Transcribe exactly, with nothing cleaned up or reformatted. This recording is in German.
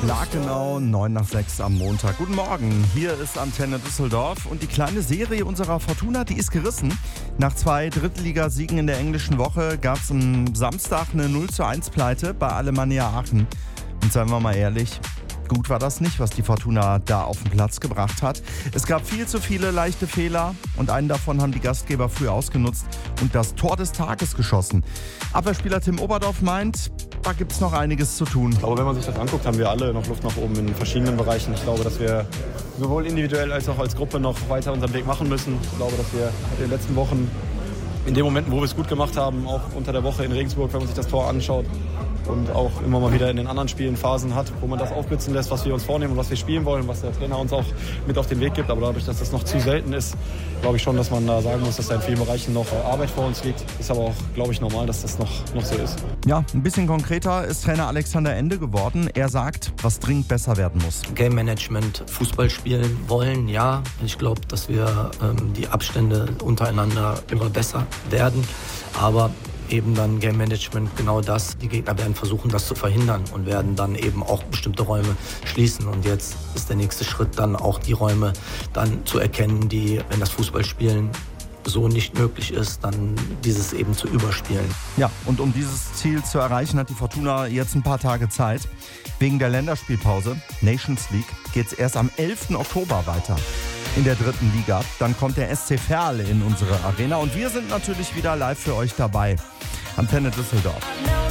Schlaggenau, neun nach sechs am Montag. Guten Morgen, hier ist Antenne Düsseldorf und die kleine Serie unserer Fortuna, die ist gerissen. Nach zwei Drittligasiegen in der englischen Woche gab es am Samstag eine null zu eins Pleite bei Alemannia Aachen. Und seien wir mal ehrlich, gut war das nicht, was die Fortuna da auf den Platz gebracht hat. Es gab viel zu viele leichte Fehler und einen davon haben die Gastgeber früh ausgenutzt und das Tor des Tages geschossen. Abwehrspieler Tim Oberdorf meint, da gibt es noch einiges zu tun. Ich glaube, wenn man sich das anguckt, haben wir alle noch Luft nach oben in verschiedenen Bereichen. Ich glaube, dass wir sowohl individuell als auch als Gruppe noch weiter unseren Weg machen müssen. Ich glaube, dass wir in den letzten Wochen, in den Momenten, wo wir es gut gemacht haben, auch unter der Woche in Regensburg, wenn man sich das Tor anschaut, und auch immer mal wieder in den anderen Spielen Phasen hat, wo man das aufblitzen lässt, was wir uns vornehmen und was wir spielen wollen, was der Trainer uns auch mit auf den Weg gibt. Aber dadurch, dass das noch zu selten ist, glaube ich schon, dass man da sagen muss, dass da in vielen Bereichen noch Arbeit vor uns liegt. Ist aber auch, glaube ich, normal, dass das noch, noch so ist. Ja, ein bisschen konkreter ist Trainer Alexander Ende geworden. Er sagt, was dringend besser werden muss. Game Management, Fußball spielen wollen, ja. Ich glaube, dass wir ähm, die Abstände untereinander immer besser werden. Aber eben dann Game Management, genau das. Die Gegner werden versuchen, das zu verhindern und werden dann eben auch bestimmte Räume schließen. Und jetzt ist der nächste Schritt dann auch die Räume dann zu erkennen, die, wenn das Fußballspielen so nicht möglich ist, dann dieses eben zu überspielen. Ja, und um dieses Ziel zu erreichen, hat die Fortuna jetzt ein paar Tage Zeit. Wegen der Länderspielpause, Nations League, geht es erst am elften Oktober weiter in der dritten Liga. Dann kommt der S C Verl in unsere Arena und wir sind natürlich wieder live für euch dabei. Antenne Düsseldorf.